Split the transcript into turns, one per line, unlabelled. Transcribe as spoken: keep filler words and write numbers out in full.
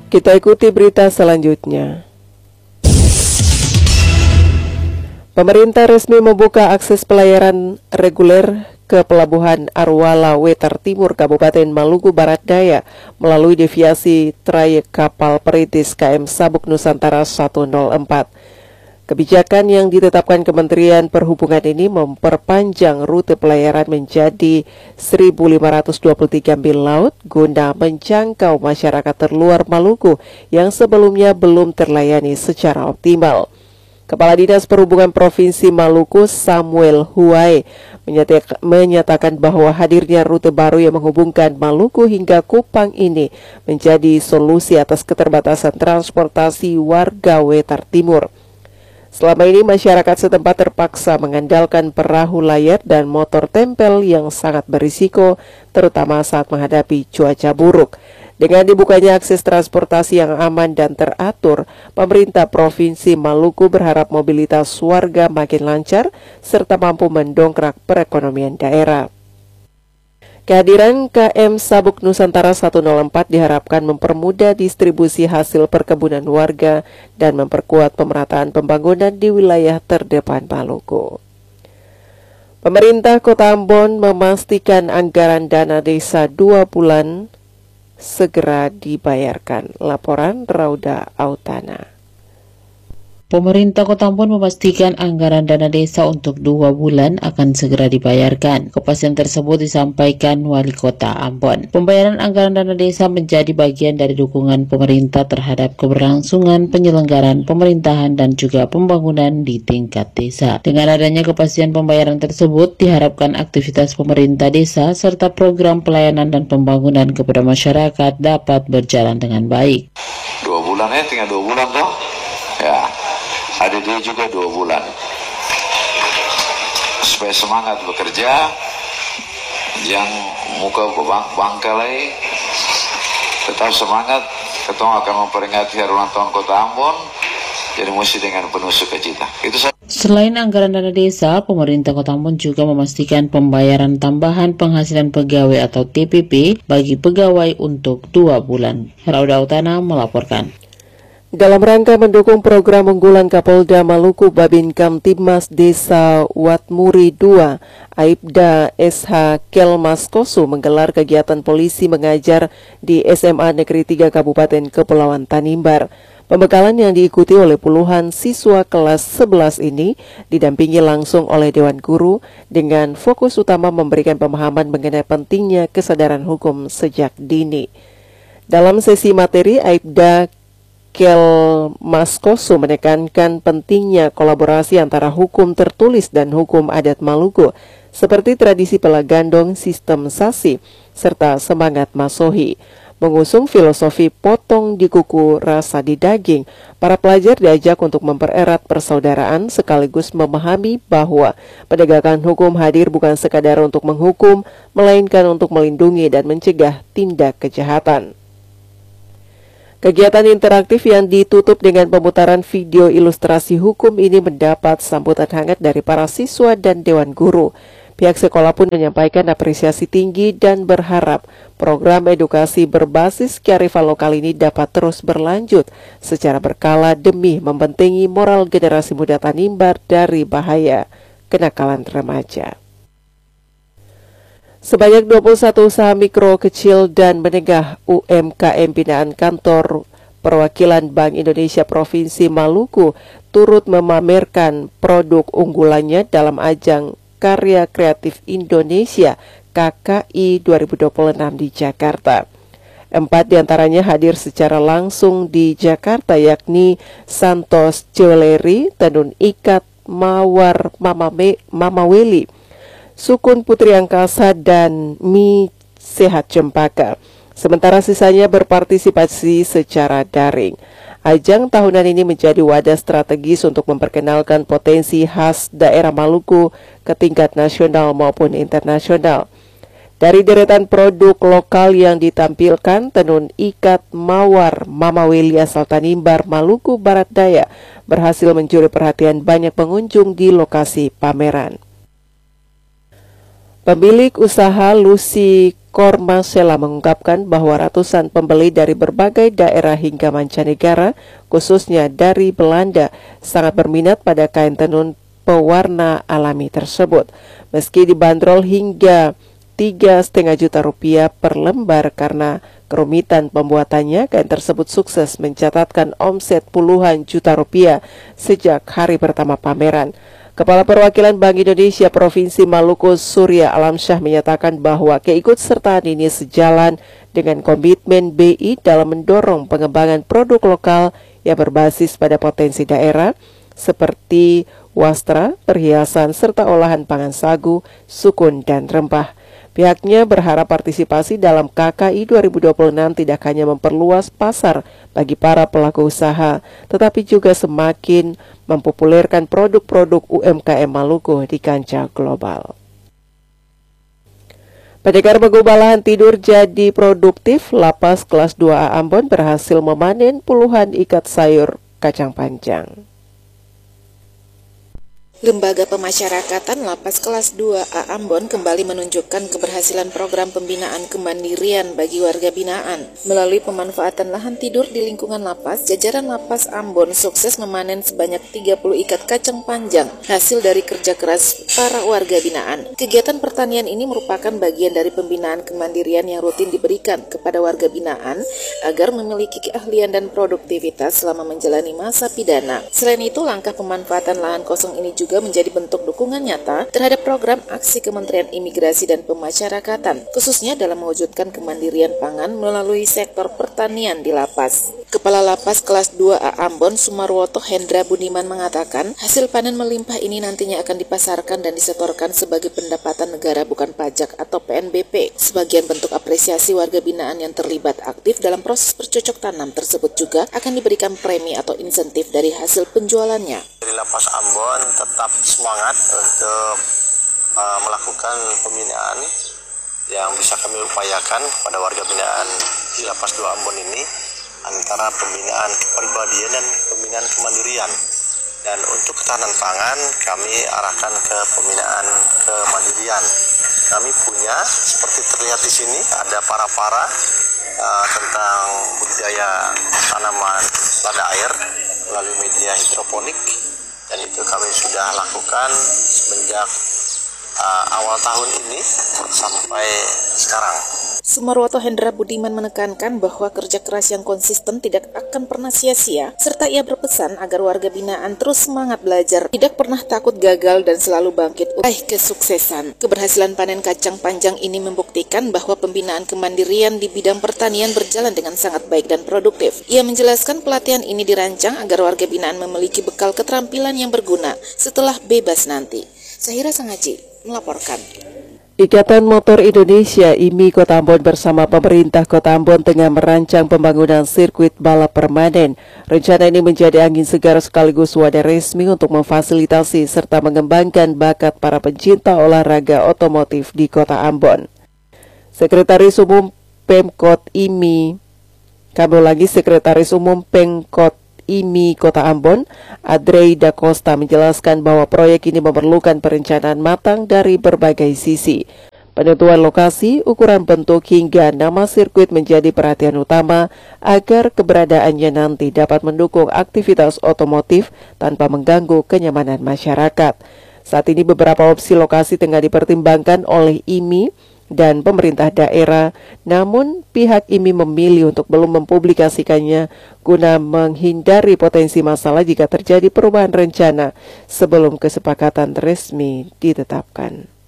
Kita ikuti berita selanjutnya. Pemerintah resmi membuka akses pelayaran reguler ke Pelabuhan Arwala Wetar Timur, Kabupaten Maluku Barat Daya melalui deviasi trayek kapal perintis K M Sabuk Nusantara seratus empat. Kebijakan yang ditetapkan Kementerian Perhubungan ini memperpanjang rute pelayaran menjadi seribu lima ratus dua puluh tiga mil laut guna menjangkau masyarakat terluar Maluku yang sebelumnya belum terlayani secara optimal. Kepala Dinas Perhubungan Provinsi Maluku Samuel Huai menyatakan bahwa hadirnya rute baru yang menghubungkan Maluku hingga Kupang ini menjadi solusi atas keterbatasan transportasi warga Wetar Timur. Selama ini masyarakat setempat terpaksa mengandalkan perahu layar dan motor tempel yang sangat berisiko, terutama saat menghadapi cuaca buruk. Dengan dibukanya akses transportasi yang aman dan teratur, pemerintah Provinsi Maluku berharap mobilitas warga makin lancar serta mampu mendongkrak perekonomian daerah. Kehadiran K M Sabuk Nusantara seratus empat diharapkan mempermudah distribusi hasil perkebunan warga dan memperkuat pemerataan pembangunan di wilayah terdepan Maluku. Pemerintah Kota Ambon memastikan anggaran dana desa dua bulan segera dibayarkan. Laporan Rauda Autana.
Pemerintah Kota Ambon memastikan anggaran dana desa untuk dua bulan akan segera dibayarkan. Kepastian tersebut disampaikan Wali Kota Ambon. Pembayaran anggaran dana desa menjadi bagian dari dukungan pemerintah terhadap keberlangsungan penyelenggaraan pemerintahan dan juga pembangunan di tingkat desa. Dengan adanya kepastian pembayaran tersebut, diharapkan aktivitas pemerintah desa serta program pelayanan dan pembangunan kepada masyarakat dapat berjalan dengan baik.
Dua bulan ya, tinggal dua bulan toh. Ya. Ada dia juga dua bulan supaya semangat bekerja, yang muka bang bangkalai tetap semangat. Ketong akan memperingati hari ulang tahun Kota Ambon, jadi mesti dengan penuh sukacita. Itu saja.
Selain anggaran dana desa, pemerintah Kota Ambon juga memastikan pembayaran tambahan penghasilan pegawai atau T P P bagi pegawai untuk dua bulan. Rauda Utana melaporkan.
Dalam rangka mendukung program unggulan Kapolda Maluku Babin Kamtibmas Desa Watmuri dua, Aibda S H Kelmas Kosu menggelar kegiatan polisi mengajar di S M A Negeri tiga Kabupaten Kepulauan Tanimbar. Pembekalan yang diikuti oleh puluhan siswa kelas sebelas ini didampingi langsung oleh Dewan Guru dengan fokus utama memberikan pemahaman mengenai pentingnya kesadaran hukum sejak dini. Dalam sesi materi, Aibda Kelmas Kosu menekankan pentingnya kolaborasi antara hukum tertulis dan hukum adat Maluku, seperti tradisi pelagandong, sistem sasi, serta semangat masohi. Mengusung filosofi potong di kuku rasa di daging, para pelajar diajak untuk mempererat persaudaraan sekaligus memahami bahwa penegakan hukum hadir bukan sekadar untuk menghukum, melainkan untuk melindungi dan mencegah tindak kejahatan. Kegiatan interaktif yang ditutup dengan pemutaran video ilustrasi hukum ini mendapat sambutan hangat dari para siswa dan Dewan Guru. Pihak sekolah pun menyampaikan apresiasi tinggi dan berharap program edukasi berbasis kearifan lokal ini dapat terus berlanjut secara berkala demi membentengi moral generasi muda Tanimbar dari bahaya kenakalan remaja. Sebanyak dua puluh satu usaha mikro, kecil, dan menengah U M K M binaan kantor perwakilan Bank Indonesia Provinsi Maluku turut memamerkan produk unggulannya dalam ajang Karya Kreatif Indonesia K K I dua ribu dua puluh enam di Jakarta. Empat diantaranya hadir secara langsung di Jakarta, yakni Santos Jewelry, Tenun Ikat, Mawar Mamame, Mamaweli, Sukun Putri Angkasa, dan Mi Sehat Cempaka. Sementara sisanya berpartisipasi secara daring. Ajang tahunan ini menjadi wadah strategis untuk memperkenalkan potensi khas daerah Maluku ke tingkat nasional maupun internasional. Dari deretan produk lokal yang ditampilkan, tenun ikat Mawar Mamaweli asal Tanimbar, Maluku Barat Daya berhasil mencuri perhatian banyak pengunjung di lokasi pameran. Pemilik usaha Lucy Kormasela mengungkapkan bahwa ratusan pembeli dari berbagai daerah hingga mancanegara, khususnya dari Belanda, sangat berminat pada kain tenun pewarna alami tersebut. Meski dibanderol hingga tiga setengah juta rupiah per lembar karena kerumitan pembuatannya, kain tersebut sukses mencatatkan omset puluhan juta rupiah sejak hari pertama pameran. Kepala Perwakilan Bank Indonesia Provinsi Maluku, Surya Alamsyah, menyatakan bahwa keikutsertaan ini sejalan dengan komitmen B I dalam mendorong pengembangan produk lokal yang berbasis pada potensi daerah seperti wastra, perhiasan, serta olahan pangan sagu, sukun, dan rempah. Pihaknya berharap partisipasi dalam K K I dua ribu dua puluh enam tidak hanya memperluas pasar bagi para pelaku usaha, tetapi juga semakin mempopulerkan produk-produk U M K M Maluku di kancah global. Pendekar mengubah lahan tidur jadi produktif, Lapas Kelas dua A Ambon berhasil memanen puluhan ikat sayur kacang panjang.
Lembaga Pemasyarakatan Lapas Kelas dua A Ambon kembali menunjukkan keberhasilan program pembinaan kemandirian bagi warga binaan. Melalui pemanfaatan lahan tidur di lingkungan lapas, jajaran Lapas Ambon sukses memanen sebanyak tiga puluh ikat kacang panjang, hasil dari kerja keras para warga binaan. Kegiatan pertanian ini merupakan bagian dari pembinaan kemandirian yang rutin diberikan kepada warga binaan agar memiliki keahlian dan produktivitas selama menjalani masa pidana. Selain itu, langkah pemanfaatan lahan kosong ini juga juga menjadi bentuk dukungan nyata terhadap program aksi Kementerian Imigrasi dan Pemasyarakatan, khususnya dalam mewujudkan kemandirian pangan melalui sektor pertanian di lapas. Kepala Lapas Kelas dua A Ambon, Sumarwoto Hendra Budiman, mengatakan hasil panen melimpah ini nantinya akan dipasarkan dan disetorkan sebagai pendapatan negara bukan pajak atau P N B P. Sebagian bentuk apresiasi warga binaan yang terlibat aktif dalam proses bercocok tanam tersebut juga akan diberikan premi atau insentif dari hasil penjualannya.
Dari Lapas Ambon tetap semangat untuk uh, melakukan pembinaan yang bisa kami upayakan kepada warga binaan di Lapas dua Ambon ini, antara pembinaan kepribadian dan pembinaan kemandirian. Dan untuk ketahanan pangan kami arahkan ke pembinaan kemandirian. Kami punya, seperti terlihat di sini, ada para-para uh, tentang budidaya tanaman lada air melalui media hidroponik. Dan itu kami sudah lakukan semenjak uh, awal tahun ini sampai sekarang.
Sumarwoto Hendra Budiman menekankan bahwa kerja keras yang konsisten tidak akan pernah sia-sia, serta ia berpesan agar warga binaan terus semangat belajar, tidak pernah takut gagal dan selalu bangkit meraih kesuksesan. Keberhasilan panen kacang panjang ini membuktikan bahwa pembinaan kemandirian di bidang pertanian berjalan dengan sangat baik dan produktif. Ia menjelaskan pelatihan ini dirancang agar warga binaan memiliki bekal keterampilan yang berguna setelah bebas nanti. Sahira Sangaji melaporkan.
Ikatan Motor Indonesia I M I Kota Ambon bersama pemerintah Kota Ambon tengah merancang pembangunan sirkuit balap permanen. Rencana ini menjadi angin segar sekaligus wadah resmi untuk memfasilitasi serta mengembangkan bakat para pencinta olahraga otomotif di Kota Ambon. Sekretaris Umum Pemkot I M I, kami lagi Sekretaris Umum Pemkot I M I Kota Ambon, Adrei Da Costa, menjelaskan bahwa proyek ini memerlukan perencanaan matang dari berbagai sisi. Penentuan lokasi, ukuran bentuk, hingga nama sirkuit menjadi perhatian utama agar keberadaannya nanti dapat mendukung aktivitas otomotif tanpa mengganggu kenyamanan masyarakat. Saat ini beberapa opsi lokasi tengah dipertimbangkan oleh I M I dan pemerintah daerah, namun pihak I M I memilih untuk belum mempublikasikannya guna menghindari potensi masalah jika terjadi perubahan rencana sebelum kesepakatan resmi ditetapkan.